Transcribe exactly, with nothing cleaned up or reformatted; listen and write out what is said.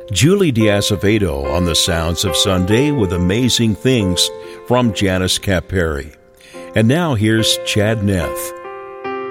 Julie Diazevedo on the sounds of Sunday with Amazing Things from Janice Capperry. And now here's Chad Neff.